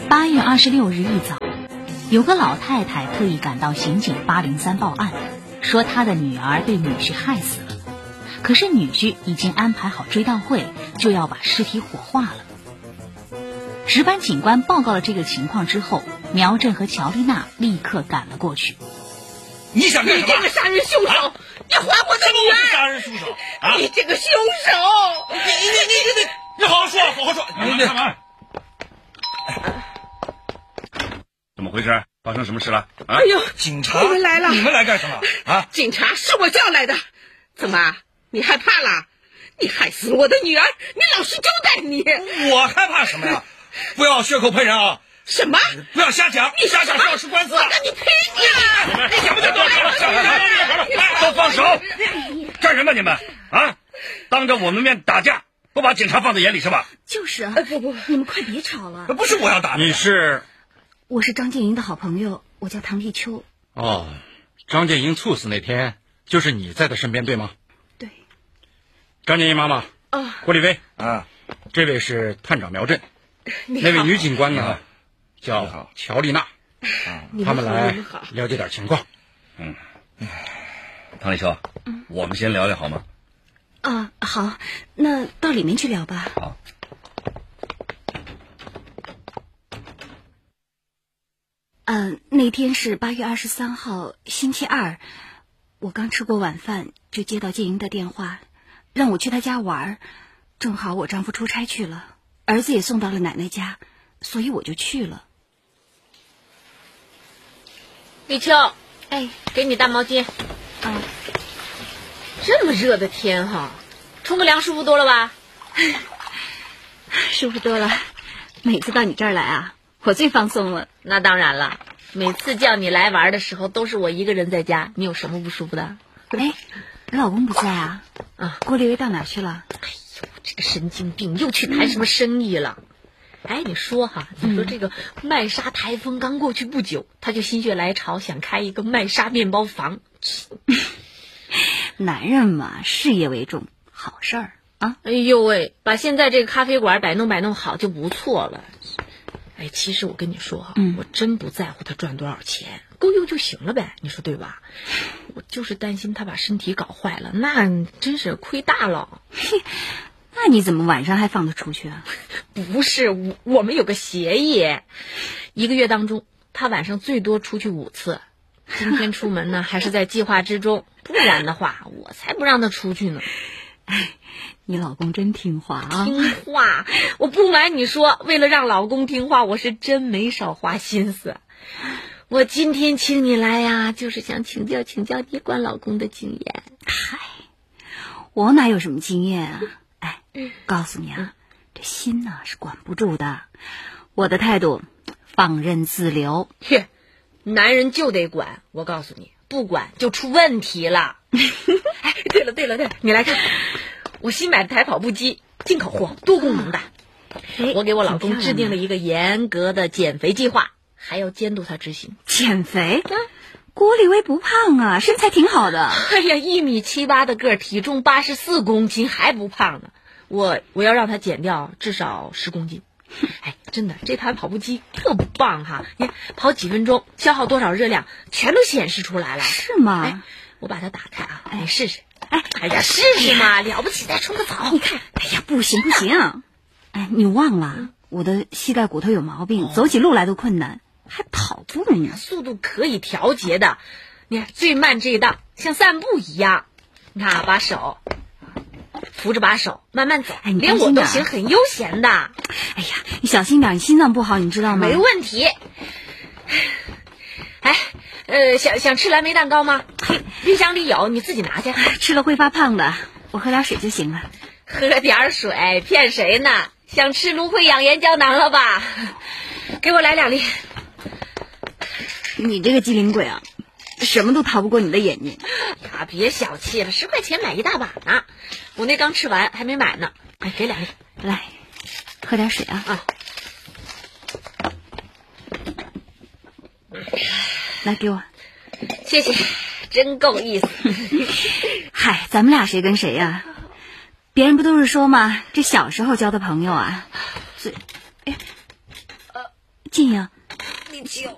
8月26日一早，有个老太太特意赶到刑警803报案，说她的女儿被女婿害死了。可是女婿已经安排好追悼会，就要把尸体火化了。值班警官报告了这个情况之后，苗振和乔丽娜立刻赶了过去。 你想干什么？ 你这个杀人凶手！你还我的女儿！ 杀人凶手啊！ 你这个凶手！ 你好好说，好好说。你干嘛？怎么回事？发生什么事了？啊！ 哎呦， 警察！ 你们来了！ 你们来干什么？啊！ 警察是我叫来的。怎么？你害怕了？你害死了我的女儿！你老实交代你！ 我害怕什么呀？不要血口喷人啊！ 什么？ 不要瞎讲！ 你瞎讲是要吃官司的！ 我跟你拼呀！ 你想不想动手？都放手！干什么你们啊？当着我们面打架，不把警察放在眼里是吧？ 就是啊，不，你们快别吵了。 不是我要打你， 我是张建营的好朋友，我叫唐丽秋。 哦，张建营猝死那天，就是你在他身边对吗？ 对。 张建营妈妈，郭丽薇啊， 这位是探长苗振，那位女警官呢叫乔丽娜，他们来了解点情况。 唐立秋，我们先聊聊好吗？ 啊，好，那到里面去聊吧。 好。 那天是8月23号，星期二，我刚吃过晚饭，就接到建营的电话，让我去他家玩。正好我丈夫出差去了，儿子也送到了奶奶家，所以我就去了。 立秋，给你大毛巾。这么热的天哈，冲个凉舒服多了吧？ 舒服多了，每次到你这儿来啊，我最放松了。 那当然了，每次叫你来玩的时候都是我一个人在家，你有什么不舒服的？ 你老公不在啊？郭丽薇到哪去了？ 哎呦，这个神经病又去谈什么生意了？你说这个麦莎台风刚过去不久，他就心血来潮想开一个麦莎面包房。 男人嘛，事业为重，好事儿啊！ 哎呦喂，把现在这个咖啡馆摆弄好就不错了。其实我跟你说我真不在乎他赚多少钱，够用就行了呗，你说对吧？我就是担心他把身体搞坏了，那真是亏大了。 那你怎么晚上还放他出去啊？ 不是，我们有个协议，1个月当中他晚上最多出去5次。今天出门呢还是在计划之中，不然的话我才不让他出去呢。 你老公真听话啊！ 听话，我不瞒你说，为了让老公听话，我是真没少花心思。我今天请你来呀，就是想请教你管老公的经验。 我哪有什么经验啊？告诉你啊，这心呢是管不住的。我的态度，放任自流。 男人就得管，我告诉你，不管就出问题了。对了，你来看，我新买的台跑步机，进口货，多功能的。我给我老公制定了一个严格的减肥计划，还要监督他执行。 减肥？郭丽薇不胖啊，身材挺好的。 1.78米的个儿，体重84公斤，还不胖呢。我要让他减掉至少10公斤。真的，这台跑步机特棒哈！你看跑几分钟，消耗多少热量，全都显示出来了。 是吗？ 我把它打开啊，你试试。试试嘛，了不起，再冲个澡。 你看，不行。你忘了我的膝盖骨头有毛病，走起路来都困难，还跑步呢。 速度可以调节的，你看最慢这一档像散步一样，你看把手扶着把手慢慢走，连我都行，很悠闲的。 你小心点，你心脏不好，你知道吗？ 没问题。想吃蓝莓蛋糕吗？冰箱里有，你自己拿去。 吃了会发胖的，我喝点水就行了。 喝点水，骗谁呢？想吃芦荟养颜胶囊了吧？给我来2粒。 你这个机灵鬼啊，什么都逃不过你的眼睛。 别小气了，10块钱买一大把呢。我那刚吃完，还没买呢。给2粒。 来，喝点水啊。来，给我。 谢谢，真够意思。 咱们俩谁跟谁呀？别人不都是说吗？这小时候交的朋友啊， 静呀， 你轻。